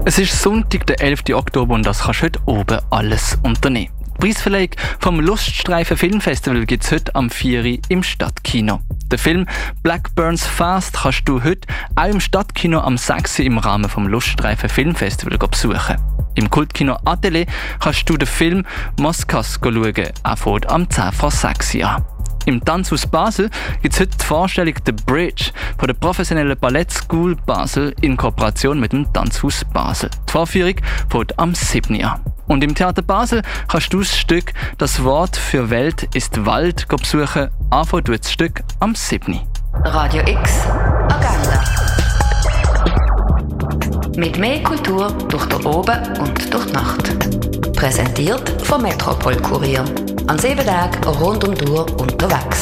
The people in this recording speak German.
Es ist Sonntag, der 11. Oktober und das kannst du heute oben alles unternehmen. Die Preisverleihung vom Luststreifen Filmfestival gibt es heute am 4 Uhr im Stadtkino. Den Film Blackburns Fast kannst du heute auch im Stadtkino am 6 Uhr im Rahmen vom Luststreifen Filmfestival besuchen. Im Kultkino Atelier kannst du den Film Moskas schauen, er fängt am 10 vor 6 Uhr an. Im Tanzhaus Basel gibt es heute die Vorstellung «The Bridge» von der professionellen Ballet School Basel in Kooperation mit dem Tanzhaus Basel. Die Vorführung fängt am 7 Uhr an. Und im Theater Basel kannst du das Stück «Das Wort für Welt ist Wald» besuchen. Anfangen tut das Stück am 7 Uhr. Radio X Agenda. Mit mehr Kultur durch den Oben und durch die Nacht. Präsentiert vom Metropol Kurier. An 7 Tagen rund um die Uhr unterwegs.